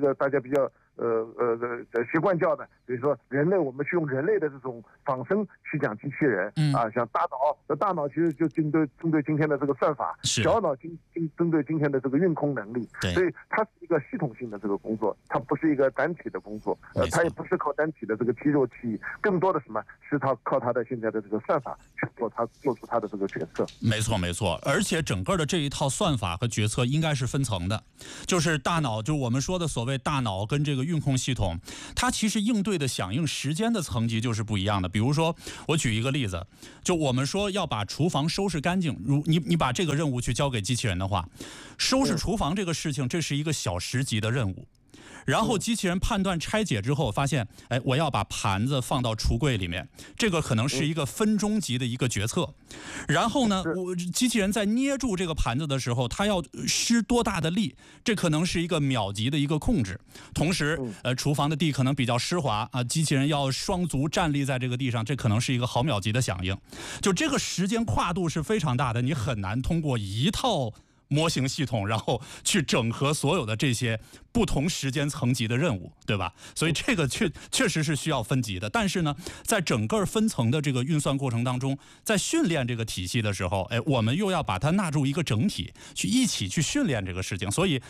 个大家比较习惯叫的，比如说人类，我们去用人类的这种仿生去讲机器人啊，像大脑其实就针对今天的这个算法，小脑针对今天的这个运控能力，所以它是一个系统性的这个工作，它不是一个单体的工作，它也不是靠单体的这个肌肉记忆，更多的什么是它靠它的现在的这个算法去做出它的这个决策。 没错，而且整个的这一套算法和决策应该是分层的，就是大脑，就是我们说的所谓大脑跟这个运控系统，它其实应对的响应时间的层级就是不一样的。比如说，我举一个例子，就我们说要把厨房收拾干净，如你把这个任务去交给机器人的话，收拾厨房这个事情，这是一个小时级的任务。然后机器人判断拆解之后，发现，我要把盘子放到橱柜里面，这个可能是一个分钟级的一个决策。然后呢，机器人在捏住这个盘子的时候，它要施多大的力，这可能是一个秒级的一个控制。同时，厨房的地可能比较湿滑啊，机器人要双足站立在这个地上，这可能是一个毫秒级的响应。就这个时间跨度是非常大的，你很难通过一套模型系统，然后去整合所有的这些不同时间层级的任务，对吧？所以这个确实是需要分级的。但是呢，在整个分层的这个运算过程当中，在训练这个体系的时候，我们又要把它纳入一个整体，去一起去训练这个事情。所以